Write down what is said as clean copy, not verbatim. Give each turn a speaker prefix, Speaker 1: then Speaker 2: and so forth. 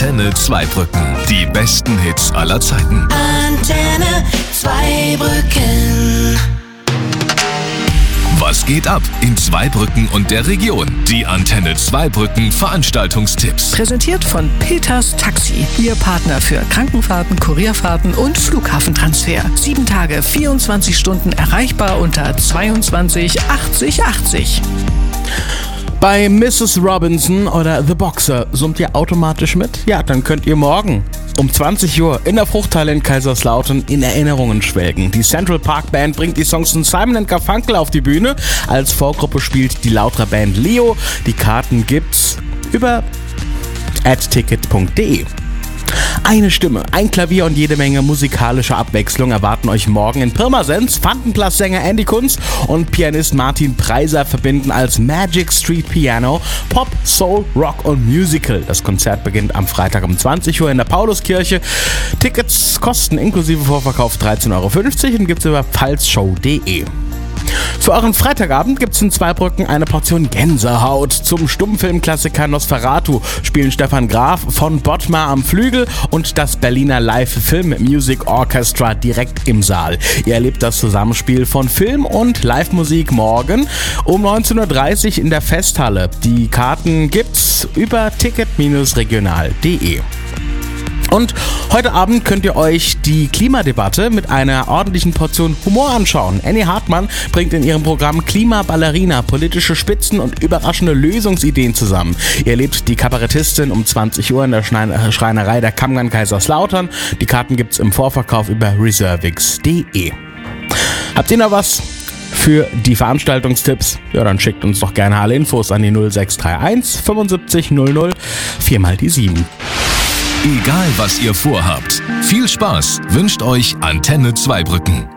Speaker 1: Antenne Zweibrücken. Die besten Hits aller Zeiten.
Speaker 2: Antenne Zweibrücken.
Speaker 1: Was geht ab in Zweibrücken und der Region? Die Antenne Zweibrücken Veranstaltungstipps.
Speaker 3: Präsentiert von Peters Taxi. Ihr Partner für Krankenfahrten, Kurierfahrten und Flughafentransfer. 7 Tage, 24 Stunden erreichbar unter 22 80 80.
Speaker 4: Bei Mrs. Robinson oder The Boxer summt ihr automatisch mit? Ja, dann könnt ihr morgen um 20 Uhr in der Fruchthalle in Kaiserslautern in Erinnerungen schwelgen. Die Central Park Band bringt die Songs von Simon & Garfunkel auf die Bühne. Als Vorgruppe spielt die Lauterer Band Leo. Die Karten gibt's über @ticket.de. Eine Stimme, ein Klavier und jede Menge musikalische Abwechslung erwarten euch morgen in Pirmasens. Fantenplatz-Sänger Andy Kunz und Pianist Martin Preiser verbinden als Magic Street Piano Pop, Soul, Rock und Musical. Das Konzert beginnt am Freitag um 20 Uhr in der Pauluskirche. Tickets kosten inklusive Vorverkauf 13,50 € und gibt's über pfalzshow.de. Für euren Freitagabend gibt's in Zweibrücken eine Portion Gänsehaut. Zum Stummfilmklassiker Nosferatu spielen Stefan Graf von Bottmar am Flügel und das Berliner Live-Film Music Orchestra direkt im Saal. Ihr erlebt das Zusammenspiel von Film und Live-Musik morgen um 19:30 Uhr in der Festhalle. Die Karten gibt's über ticket-regional.de. Und heute Abend könnt ihr euch die Klimadebatte mit einer ordentlichen Portion Humor anschauen. Annie Hartmann bringt in ihrem Programm Klimaballerina politische Spitzen und überraschende Lösungsideen zusammen. Ihr erlebt die Kabarettistin um 20 Uhr in der Schreinerei der Kammgarn Kaiserslautern. Die Karten gibt's im Vorverkauf über reservix.de. Habt ihr noch was für die Veranstaltungstipps? Ja, dann schickt uns doch gerne alle Infos an die 0631 75 00 4x7.
Speaker 1: Egal was ihr vorhabt, viel Spaß wünscht euch Antenne Zweibrücken.